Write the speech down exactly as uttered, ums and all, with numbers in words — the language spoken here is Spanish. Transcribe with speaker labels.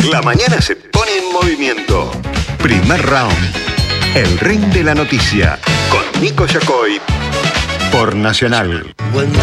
Speaker 1: La mañana se pone en movimiento. Primer round. El ring de la noticia. Con Nico Yacoy. Por Nacional.